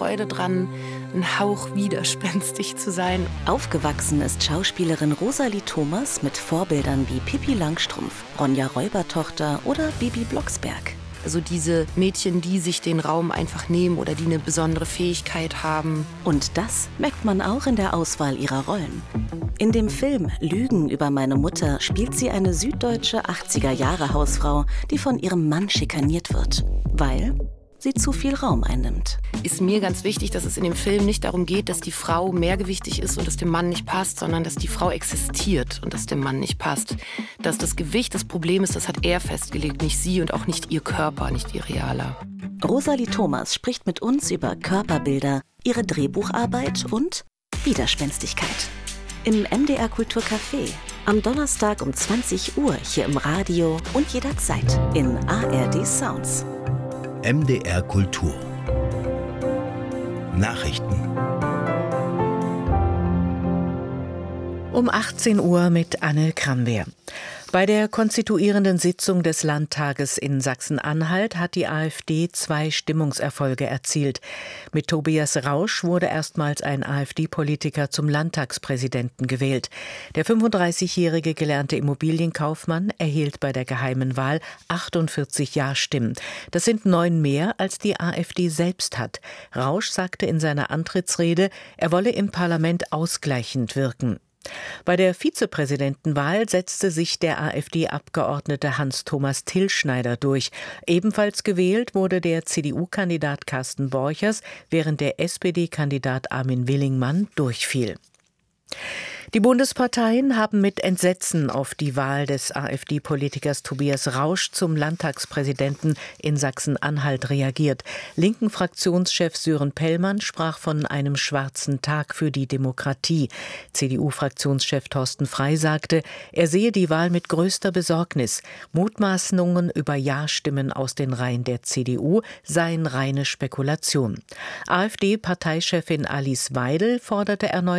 Freude dran, ein Hauch widerspenstig zu sein. Aufgewachsen ist Schauspielerin Rosalie Thomas mit Vorbildern wie Pippi Langstrumpf, Ronja Räubertochter oder Bibi Blocksberg. Also diese Mädchen, die sich den Raum einfach nehmen oder die eine besondere Fähigkeit haben. Und das merkt man auch in der Auswahl ihrer Rollen. In dem Film Lügen über meine Mutter spielt sie eine süddeutsche 80er-Jahre-Hausfrau, die von ihrem Mann schikaniert wird, weil sie zu viel Raum einnimmt. Ist mir ganz wichtig, dass es in dem Film nicht darum geht, dass die Frau mehrgewichtig ist und es dem Mann nicht passt, sondern dass die Frau existiert und es dem Mann nicht passt. Dass das Gewicht das Problem ist, das hat er festgelegt, nicht sie und auch nicht ihr Körper, nicht ihr realer. Rosalie Thomas spricht mit uns über Körperbilder, ihre Drehbucharbeit und Widerspenstigkeit. Im MDR Kulturcafé. Am Donnerstag um 20 Uhr hier im Radio und jederzeit in ARD Sounds. MDR Kultur. Nachrichten. Um 18 Uhr mit Anne Kramwehr. Bei der konstituierenden Sitzung des Landtages in Sachsen-Anhalt hat die AfD 2 Stimmungserfolge erzielt. Mit Tobias Rausch wurde erstmals ein AfD-Politiker zum Landtagspräsidenten gewählt. Der 35-jährige gelernte Immobilienkaufmann erhielt bei der geheimen Wahl 48 Ja-Stimmen. Das sind 9 mehr, als die AfD selbst hat. Rausch sagte in seiner Antrittsrede, er wolle im Parlament ausgleichend wirken. Bei der Vizepräsidentenwahl setzte sich der AfD-Abgeordnete Hans-Thomas Tillschneider durch. Ebenfalls gewählt wurde der CDU-Kandidat Carsten Borchers, während der SPD-Kandidat Armin Willingmann durchfiel. Die Bundesparteien haben mit Entsetzen auf die Wahl des AfD-Politikers Tobias Rausch zum Landtagspräsidenten in Sachsen-Anhalt reagiert. Linken Fraktionschef Sören Pellmann sprach von einem schwarzen Tag für die Demokratie. CDU-Fraktionschef Thorsten Frey sagte, er sehe die Wahl mit größter Besorgnis. Mutmaßungen über Ja-Stimmen aus den Reihen der CDU seien reine Spekulation. AfD-Parteichefin Alice Weidel forderte erneut